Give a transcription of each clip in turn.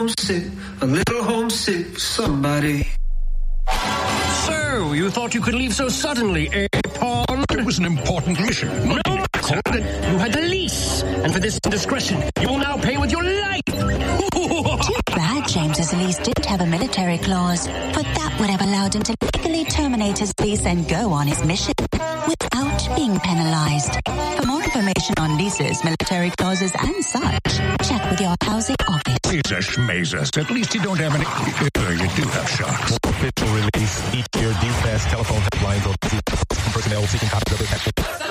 homesick for somebody. So, you thought you could leave so suddenly, eh, Pond? It was an important mission. No, sir. You had the lease, and for this indiscretion, you will now pay with your life. Too bad James's lease didn't have a military clause, but that would have allowed him to legally terminate his lease and go on his mission without being penalized. For more information on leases, military clauses, and such, check with your housing office. Jesus, schmazes. At least you don't have any... you do have shocks. Official release. Each year, DFAS telephone headlines or personnel seeking copies of their tax.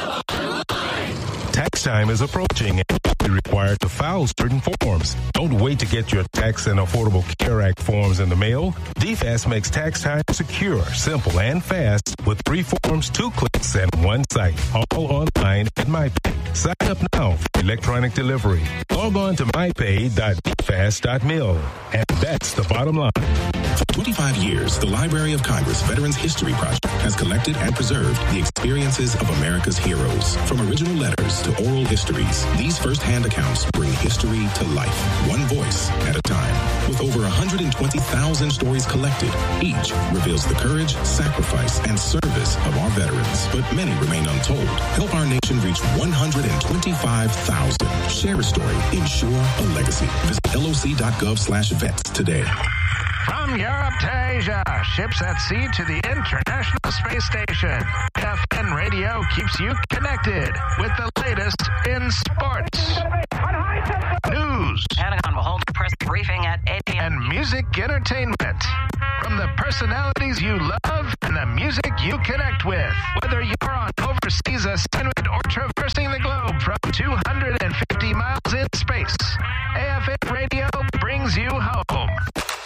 Tax time is approaching and you're required to file certain forms. Don't wait to get your Tax and Affordable Care Act forms in the mail. DFAS makes tax time secure, simple, and fast with 3 forms, 2 clicks, and 1 site. All online at MyPay. Sign up now for electronic delivery. Log on to mypay.dfas.mil. And that's the bottom line. For 25 years, the Library of Congress Veterans History Project has collected and preserved the experiences of America's heroes. From original letters to oral histories, these first-hand accounts bring history to life, one voice at a time. With over 120,000 stories collected, each reveals the courage, sacrifice, and service of our veterans. But many remain untold. Help our nation reach 125,000. Share a story. Ensure a legacy. Visit loc.gov/vets today. From Europe to Asia, ships at sea to the International Space Station. FN Radio keeps you connected with the latest in sports, news, Pentagon will hold a press briefing at 8 a.m. and music entertainment. From the personalities you love and the music you connect with. Whether you're on overseas assignment or traversing the globe from 250 miles in space, AFN Radio brings you home.